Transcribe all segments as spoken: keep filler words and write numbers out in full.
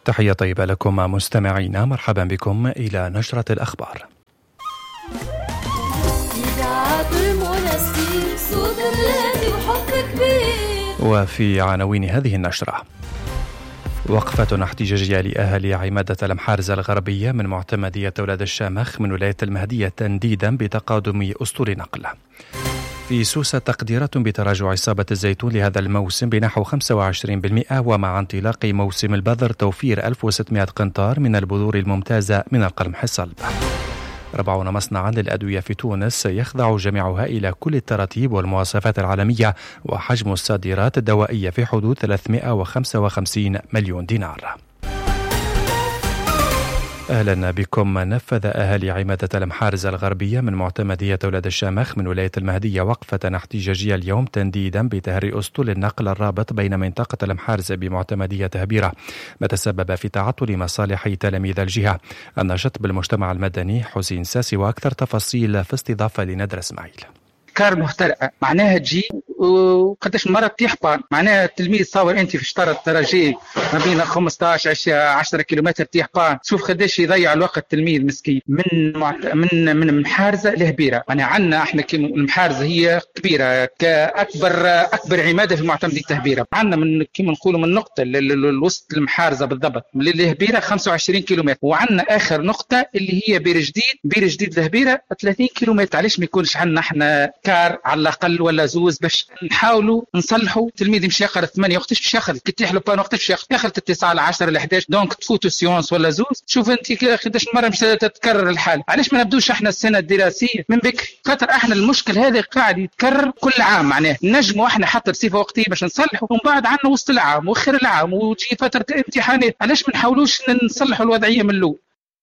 تحية طيبة لكم مستمعينا، مرحبا بكم إلى نشرة الأخبار. وفي عناوين هذه النشرة: وقفة احتجاجية لأهالي عمادة المحارزة الغربية من معتمدية ولاد الشامخ من ولاية المهدية تنديدا بتقادم أسطول نقل. في سوسة تقديرات بتراجع إصابة الزيتون لهذا الموسم بنحو خمسة وعشرين بالمئة، ومع انطلاق موسم البذر توفير ألف وستمئة قنطار من البذور الممتازة من القمح الصلب. أربعون مصنعا للأدوية في تونس يخضع جميعها إلى كل التراتيب والمواصفات العالمية، وحجم الصادرات الدوائية في حدود ثلاثمئة وخمسة وخمسين مليون دينار. أهلا بكم. نفذ أهالي عمادة المحارزة الغربية من معتمدية ولاد الشامخ من ولاية المهدية وقفة احتجاجية اليوم تنديدا بتهري أسطول النقل الرابط بين منطقة المحارزة بمعتمدية هبيرة، ما تسبب في تعطل مصالح تلاميذ الجهة. الناشط بالمجتمع المدني حسين ساسي، وأكثر تفاصيل في استضافة لندر اسماعيل. كار مخترعة معناها تجي وقداش مرة تطيح بان، معناها التلميذ تصور انت في شطر الترجي ما بين خمسة عشر عشرة كيلومتر تطيح بان، شوف قداش يضيع الوقت التلميذ مسكين من من من محارزة لهبيرة. يعني عندنا احنا كيما المحارزة هي كبيرة كأكبر أكبر عمادة في معتمدية هبيرة، عندنا من كيما نقولوا من نقطة لوسط المحارزة بالضبط لهبيرة خمسة وعشرين كيلومتر، وعندنا آخر نقطة اللي هي بير جديد بير جديد لهبيرة ثلاثين كيلومتر. علاش ما يكونش عندنا احنا كار على الأقل ولا زوز باش نحاولوا نصلحوا؟ تلميذ يمشي يقرا ثمانية وقتاش باش ياخذ كتيح له بان، وقتاش باش ياخذ اتصال عشرة ل إحدى عشر، دونك تفوتوا سيونس ولا زوز. شوف انت قداش مره مش تتكرر الحال. علاش ما نبدوش احنا السنه الدراسيه من بكري؟ خاطر احنا المشكل هذا قاعد يتكرر كل عام، معناه نجموا احنا حتى بصفه وقتيه باش نصلحوا، ومن بعد عندنا وسط العام واخر العام وتجي فتره امتحانات. علاش ما نحاولوش نصلحوا الوضعيه من الاول؟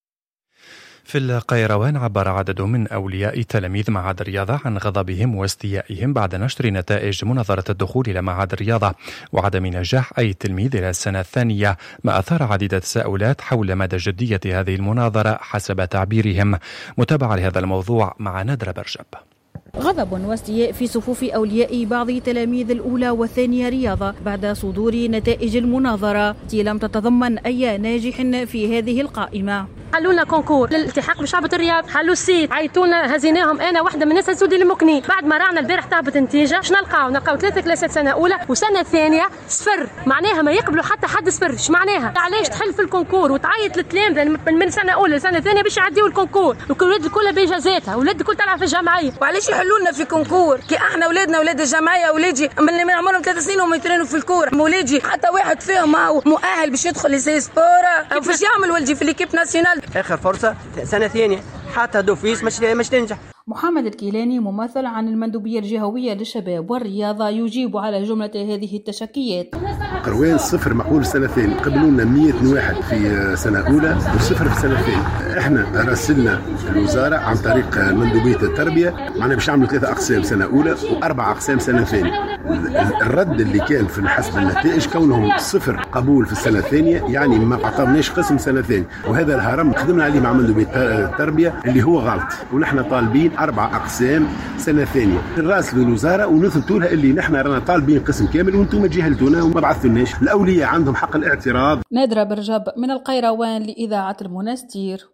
في القيروان عبر عدد من أولياء تلاميذ معهد الرياضة عن غضبهم واستيائهم بعد نشر نتائج مناظرة الدخول إلى معهد الرياضة وعدم نجاح أي تلميذ إلى السنة الثانية، ما أثار عديد التساؤلات حول مدى جدية هذه المناظرة حسب تعبيرهم. متابعة لهذا الموضوع مع نادرة برجب. غضب واستياء في صفوف أولياء بعض تلاميذ الأولى والثانية رياضة بعد صدور نتائج المناظرة التي لم تتضمن أي ناجح في هذه القائمة. حلوا لنا كونكور للالتحاق بشعبة الرياض، حلوا السيت، عيطونا هزيناهم. انا واحده من الناس هزودي المكني. بعد ما رانا البارح تهبط النتيجه، شنو نلقاو؟ نلقاو ثلاثه كلاسات سنه اولى وسنه ثانيه صفر، معناها ما يقبلوا حتى حد صفر. ايش معناها؟ علاش تحل في الكونكور وتعيط للتلامذه من سنه اولى لسنه ثانيه باش يعديوا الكونكور، والولاد الكل باجازاتها، والولاد الكل تلعب في الجمعيه، وعلاش يحلوا لنا في كونكور كي احنا اولادنا اولاد الجمعيه، اولادي من عمرهم ثلاث سنين وهم يترينوا في الكوره، ولادي حتى واحد فيهم هو مؤهل باش يدخل لسي سبور، وفاش يعمل ولدي في ليكيب ناسيونال. اخر فرصه سنه ثانيه حتى دوفيس مش مش تنجح. محمد الكيلاني ممثل عن المندوبية الجهوية للشباب والرياضة يجيب على جملة هذه التشكيات. قروان صفر معقول سنة ثانية، قبلونا مئة واحد في سنة أولى وصفر في سنة ثانية. احنا راسلنا الوزارة عن طريق مندوبية التربية، معنا باش نعملوا ثلاثة أقسام سنة أولى وأربع أقسام سنة ثانية. الرد اللي كان في حسب النتائج كونهم صفر قبول في السنة الثانية، يعني ما عطاوناش قسم سنة ثانية، وهذا الهرم خدمنا عليه مع مندوبية التربية اللي هو غلط، ونحن طالبين أربع أقسام سنة ثانية. نراسلوا الوزارة ونثبتوا لها اللي نحن رانا طالبين قسم كامل وانتم جهلتونا وما بعثتوناش. الأولياء عندهم حق الاعتراض. نادرة برجب من القيروان لإذاعة المنستير.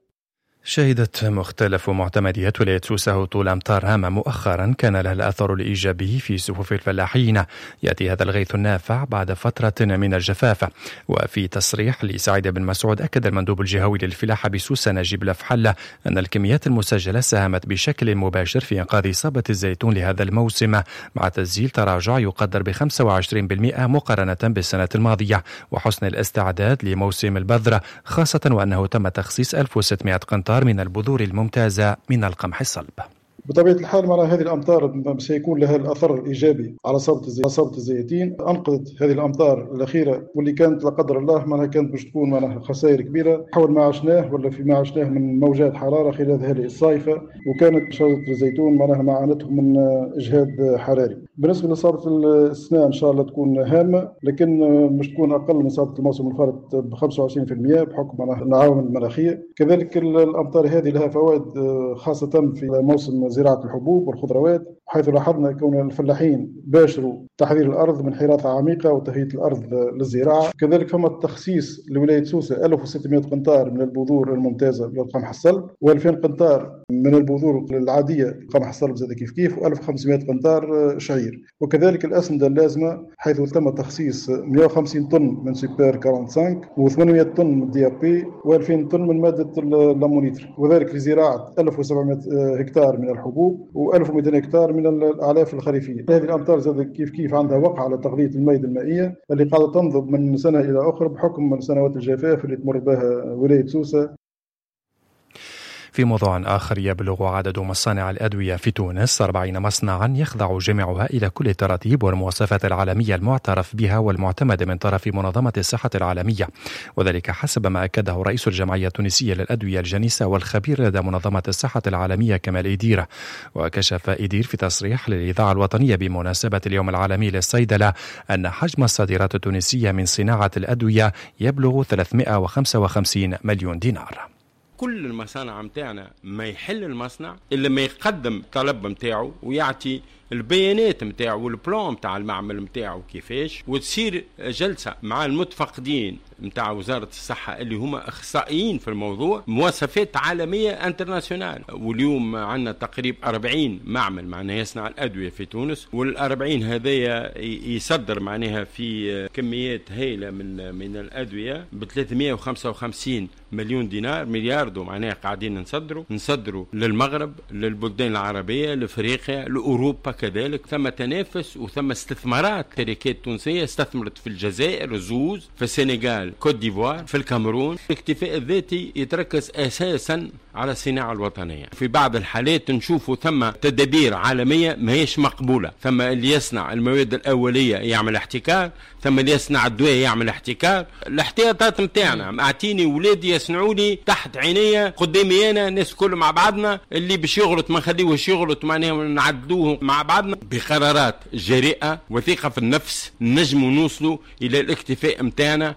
شهدت مختلف معتمديات ولاية سوسة طول أمطار هامة مؤخرا كان لها الأثر الإيجابي في صفوف الفلاحين. يأتي هذا الغيث النافع بعد فترة من الجفاف. وفي تصريح لسعيد بن مسعود أكد المندوب الجهوي للفلاحة بسوسة نجيب لفحلة أن الكميات المسجلة ساهمت بشكل مباشر في إنقاذ إصابة الزيتون لهذا الموسم، مع تسجيل تراجع يقدر ب خمسة وعشرين بالمئة مقارنة بالسنة الماضية، وحسن الاستعداد لموسم البذرة، خاصة وأنه تم تخصيص ألف وستمئة قنطار من البذور الممتازة من القمح الصلب. بطبيعة الحال مع هذه الأمطار سيكون لها الأثر الإيجابي على صابة الزيتين. أنقذت هذه الأمطار الأخيرة واللي كانت لا قدر الله معناها كانت باش تكون معناها خسائر كبيرة حول ما عشناه ولا في ما عشناه من موجات حرارة خلال هذه الصيفة، وكانت شجرة الزيتون معناها معاناتهم من إجهاد حراري. بالنسبة لإصابة السنة إن شاء الله تكون هامة، لكن مش تكون أقل من إصابة الموسم الفارط ب خمسة وعشرين بالمئة بحكم معناها العوامل المناخية. كذلك الأمطار هذه لها فوائد خاصة في موسم زراعة الحبوب والخضروات، حيث لاحظنا كون الفلاحين باشروا تحضير الأرض من حراسة عميقة وتهيئة الأرض للزراعة. كذلك فما التخصيص لولاية سوسة ألف وستمائة قنطار من البذور الممتازة للقمح الصلب، وألفين قنطار من البذور العادية للقمح الصلب زاد كيف كيف، وألف وخمسمائة قنطار شعير. وكذلك الأسمدة اللازمة حيث تم تخصيص مئة وخمسين طن من سوبر خمسة وأربعين وثمانمائة طن من دي بي وألفين طن من مادة اللامونيتر، وذلك لزراعة ألف وسبعمائة هكتار من الحبوب وألف ومئتين هكتار من الأعلاف الخريفية. هذه الأمطار زاد كيف كيف عندها وقع على تغذية المياه المائية اللي قاعدة تنضب من سنة إلى أخرى بحكم من سنوات الجفاف اللي تمر بها ولاية سوسة. في موضوع آخر، يبلغ عدد مصانع الأدوية في تونس أربعين مصنعا يخضع جميعها إلى كل التراتيب والمواصفات العالمية المعترف بها والمعتمدة من طرف منظمة الصحة العالمية، وذلك حسب ما أكده رئيس الجمعية التونسية للأدوية الجنيسة والخبير لدى منظمة الصحة العالمية كمال إيدير. وكشف إيدير في تصريح للإذاعة الوطنية بمناسبة اليوم العالمي للصيدلة أن حجم الصادرات التونسية من صناعة الأدوية يبلغ ثلاثمائة وخمسة وخمسين مليون دينار. كل المصانع متاعنا ما يحل المصنع إلا ما يقدم طلب متاعه ويعطي البيانات متاعه والبلان متاع المعمل متاعه كيفاش، وتصير جلسة مع المتفقدين متاع وزارة الصحة اللي هما أخصائيين في الموضوع، مواصفات عالمية انترناسيونال. واليوم عندنا تقريب أربعين معمل معناها يصنع الأدوية في تونس، والأربعين هذايا يصدر معناها في كميات هائلة من من الأدوية ب ثلاثمائة وخمسة وخمسين مليون دينار، ملياردو معناها قاعدين نصدروا نصدروا للمغرب، للبلدان العربية، لأفريقيا، لأوروبا. كذلك ثم تنافس وثم استثمارات. شركات تونسية استثمرت في الجزائر، زوز، في السنغال، كوت ديفوار، في الكاميرون. الاكتفاء الذاتي يتركز أساسا على الصناعة الوطنية. في بعض الحالات نشوفوا ثم تدابير عالمية ما هيش مقبولة، ثم اللي يصنع المواد الأولية يعمل احتكار، ثم اللي يصنع الدواء يعمل احتكار. الاحتياطات متاعنا اعطيني ولادي يصنعوا لي تحت عينيا قدامي انا، الناس كل مع بعضنا، اللي باش يغلط ما نخليوهش يغلط معناها نعدلوه مع بعضنا بقرارات جريئة وثقة في النفس، نجموا نوصلوا إلى الاكتفاء متاعنا.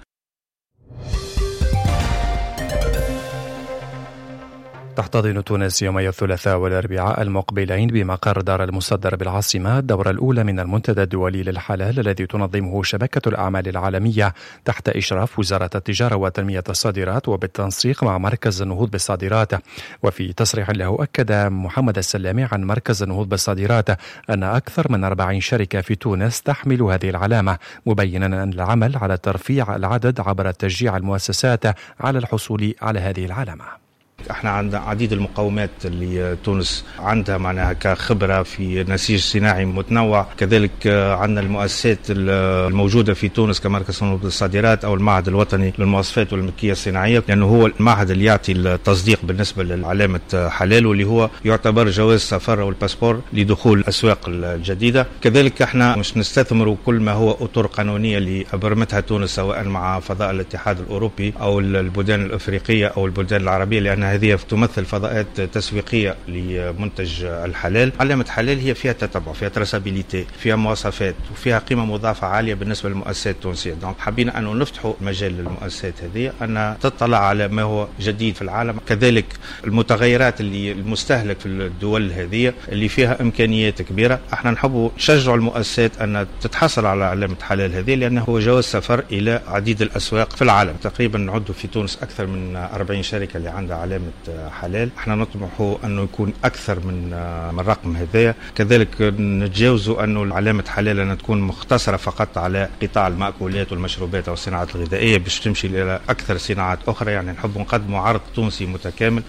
تحتضن تونس يومي الثلاثاء والأربعاء المقبلين بمقر دار المصدر بالعاصمة الدورة الأولى من المنتدى الدولي للحلال الذي تنظمه شبكة الأعمال العالمية تحت إشراف وزارة التجارة وتنمية الصادرات وبالتنسيق مع مركز النهوض بالصادرات. وفي تصريح له أكد محمد السلامي عن مركز النهوض بالصادرات أن أكثر من أربعين شركة في تونس تحمل هذه العلامة، مبينا أن العمل على ترفيع العدد عبر تشجيع المؤسسات على الحصول على هذه العلامة. احنا عندنا عديد المقومات اللي تونس عندها معناها كخبرة في نسيج صناعي متنوع، كذلك عندنا المؤسسات الموجودة في تونس كمركز النهوض بالصادرات أو المعهد الوطني للمواصفات والملكية الصناعية، لأنه هو المعهد اللي يعطي التصديق بالنسبة للعلامة حلال، واللي هو يعتبر جواز سفر والباسبور لدخول الأسواق الجديدة. كذلك احنا مش نستثمروا كل ما هو أطر قانونية اللي أبرمتها تونس سواء مع فضاء الاتحاد الأوروبي أو البلدان الأفريقية أو البلدان العربية، لأن هذه تمثل فضاءات تسويقية لمنتج الحلال. علامة حلال هي فيها تتبع، فيها تراسابيليتي، فيها مواصفات وفيها قيمة مضافة عالية بالنسبة للمؤسسات التونسية. دونك حبينا أن نفتحوا مجال للمؤسسات هذه أن تطلع على ما هو جديد في العالم، كذلك المتغيرات اللي المستهلك في الدول هذه اللي فيها إمكانيات كبيرة. احنا نحب نشجع المؤسسات أن تتحصل على علامة حلال هذه، لأنه هو جواز سفر إلى عديد الأسواق في العالم. تقريبا نعد في تونس أكثر من أربعين شركة اللي عندها علامة حلال. احنا نطمح انه يكون اكثر من من الرقم هذايا. كذلك نتجاوزوا انه علامه حلال ان تكون مختصره فقط على قطاع المأكولات والمشروبات او الصناعات الغذائيه باش تمشي الى اكثر صناعات اخرى. يعني نحب نقدموا عرض تونسي متكامل.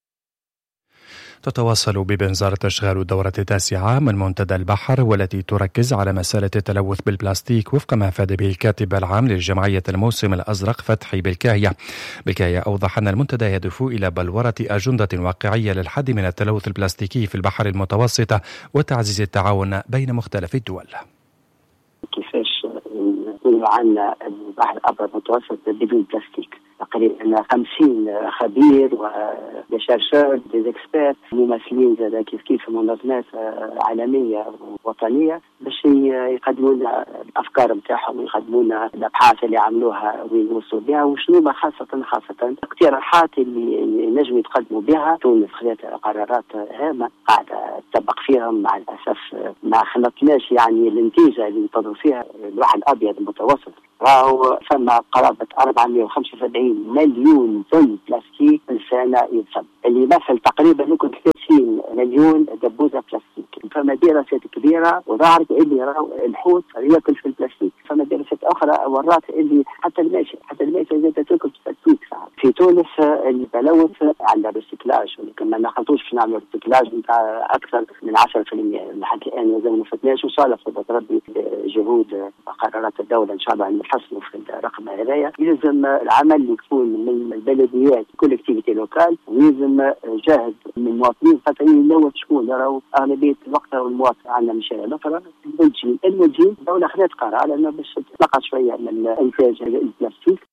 تتواصل ببنزرت إشغال الدورة التاسعة من منتدى البحر، والتي تركز على مسألة التلوث بالبلاستيك وفق ما أفاد به الكاتب العام للجمعية الموسم الأزرق فتحي بالكاهية. بالكاهية أوضح أن المنتدى يهدف إلى بلورة أجندة واقعية للحد من التلوث البلاستيكي في البحر المتوسط وتعزيز التعاون بين مختلف الدول. كيفاش يكون عندنا البحر الأبيض المتوسط بدون بلاستيك؟ تقريبا خمسين خبير ودشارشور ديزكسبير ممثلين زاد كيف كيف منظمات عالمية ووطنية باش يقدموا لنا الأفكار نتاعهم ويقدموا لنا الأبحاث اللي عملوها وين وصلوا بها وشنو خاصة خاصة اقتراحات اللي نجم يتقدموا بها. تونس خذت قرارات هامة قاعدة تطبق فيهم، مع الأسف ما خلطناش يعني النتيجة اللي ينتظروا فيها الواحد الأبيض المتوسط. راهو ثم قرابة أربعمائة وخمسة وسبعين مليون طن بلاستيك السنة يتصب، اللي يمثل تقريبا يمكن ثلاثين مليون دبوزة بلاستيك. فما دراسات كبيرة وظهرت اللي راهو الحوت ياكل في البلاستيك. فما دراسات أخرى ورات اللي حتى الماشي حتى الماشي زادت تاكل في البلاستيك. في تونس التلوث على الريسيكلاج، ولكن ما نخلطوش باش نعملوا ريسيكلاج نتاع أكثر من عشرة بالمئة لحد الآن مازال ما فتناش، وإن شاء الله فضلت ربي جهود قرارات الدولة إن شاء الله نحسنوا في الرقم هذايا. يلزم العمل يكون من البلديات كولكتيفيتي لوكال، ويلزم جهد من المواطنين خاطر يلوث شكون راهو أغلبية الوقت المواطن عندنا مشاكل الأخرى. المنتجين المنتجين الدولة خذت قرار أنه باش تنقص شوية من إنتاج البلاستيك.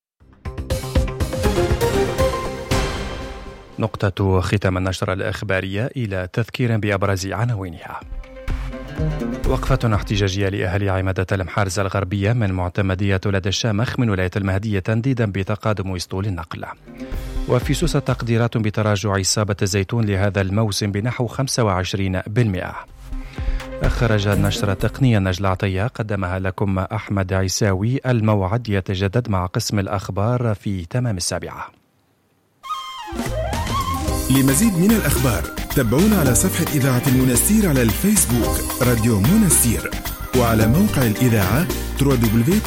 نقطة ختام النشرة الإخبارية إلى تذكير بأبرز عناوينها. وقفة احتجاجية لأهل عمادة المحارزة الغربية من معتمدية ولاد الشامخ من ولاية المهدية تنديدا بتقادم اسطول النقل. وفي سوسة تقديرات بتراجع إصابة الزيتون لهذا الموسم بنحو خمسة وعشرين بالمئة. خرج النشرة تقنية نجل عطية قدمها لكم أحمد عيساوي. الموعد يتجدد مع قسم الأخبار في تمام السابعة. لمزيد من الأخبار تابعونا على صفحة إذاعة المنستير على الفيسبوك راديو منستير، وعلى موقع الإذاعة دبليو دبليو دبليو